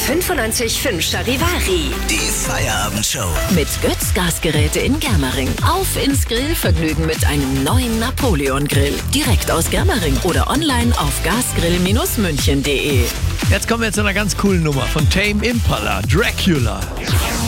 95.5 Charivari. Die Feierabendshow. Mit Götz Gasgeräte in Germering. Auf ins Grillvergnügen mit einem neuen Napoleon-Grill. Direkt aus Germering oder online auf gasgrill-münchen.de. Jetzt kommen wir zu einer ganz coolen Nummer von Tame Impala, Dracula.